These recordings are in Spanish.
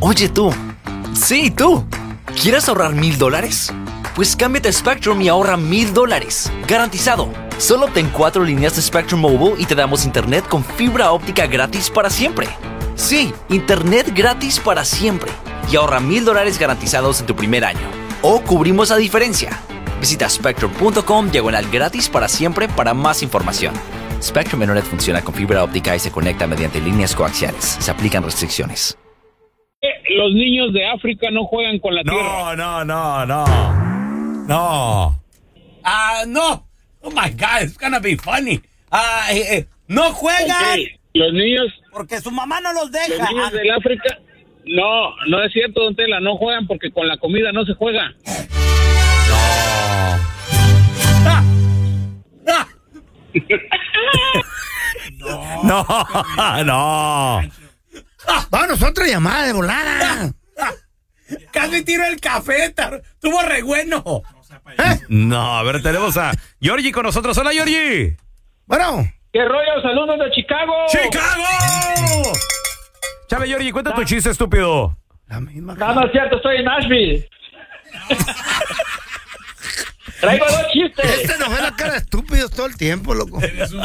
Oye tú. Sí, tú. ¿Quieres ahorrar $1,000? Pues cámbiate a Spectrum y ahorra $1,000. Garantizado. Solo obtén 4 líneas de Spectrum Mobile y te damos internet con fibra óptica gratis para siempre. Sí, internet gratis para siempre. Y ahorra $1,000 garantizados en tu primer año. O cubrimos la diferencia. Visita spectrum.com/gratis para siempre para más información. Spectrum Internet funciona con fibra óptica y se conecta mediante líneas coaxiales. Se aplican restricciones. Los niños de África no juegan con la tierra. No. No. Oh my God, it's gonna be funny. No juegan. Okay. Los niños. Porque su mamá no los deja. Los niños del África. No es cierto, don Tela. No juegan porque con la comida no se juega. No. Vámonos, otra llamada de volada. Casi tiro el café, estuvo re bueno. No, a ver, tenemos a Georgie con nosotros. Hola, Georgie. Bueno. ¿Qué rollo? Saludos de Chicago. ¡Chicago! Chale, Georgie, cuenta tu chiste, estúpido. La misma. No es cierto, estoy en Nashville. Traigo 2 chistes. Nos ve la cara de estúpidos todo el tiempo, loco. ¿Ustedes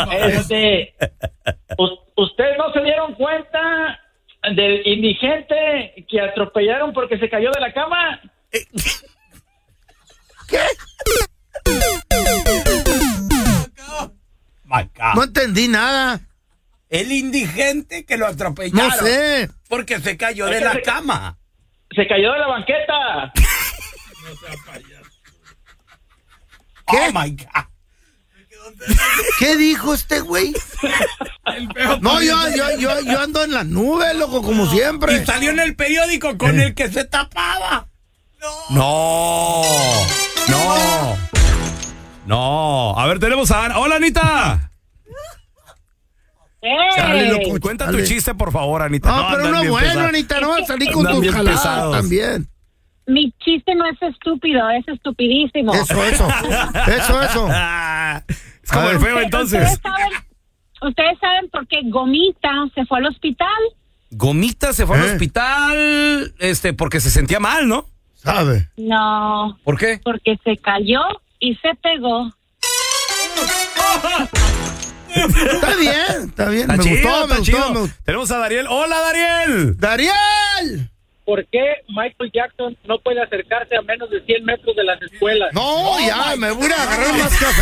no se dieron cuenta del indigente que atropellaron porque se cayó de la cama? ¿Qué? No entendí nada. El indigente que lo atropellaron. No sé. Porque se cayó de la cama. Se cayó de la banqueta. ¿Qué? Oh my God. ¿Qué dijo este güey? No, yo ando en las nubes, loco, como siempre. Y salió en el periódico con el que se tapaba. No. A ver, tenemos a Ana. Hola, Anita. Dale, loco, Cuenta dale. tu chiste, por favor, Anita. No, pero no bueno, Anita, no, salí con tus jaladas también. Mi chiste no es estúpido, es estupidísimo. Eso. Es como el feo, entonces. ¿Ustedes saben por qué Gomita se fue al hospital? Gomita se fue al hospital, porque se sentía mal, ¿no? ¿Sabe? No. ¿Por qué? Porque se cayó y se pegó. Está bien. Me gustó. Tenemos a Dariel. ¡Hola, Dariel! ¡Dariel! ¿Por qué Michael Jackson no puede acercarse a menos de 100 metros de las escuelas? No, ya, me voy a agarrar más café.